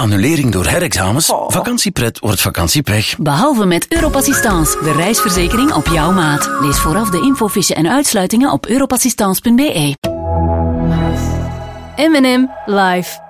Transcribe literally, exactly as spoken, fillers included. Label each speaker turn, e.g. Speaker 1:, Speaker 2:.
Speaker 1: annulering door herexamens.
Speaker 2: Oh.
Speaker 1: Vakantiepret wordt vakantiepech.
Speaker 3: Behalve met Europassistance, de reisverzekering op jouw maat. Lees vooraf de infofiche en uitsluitingen op europassistance punt be. M en M live.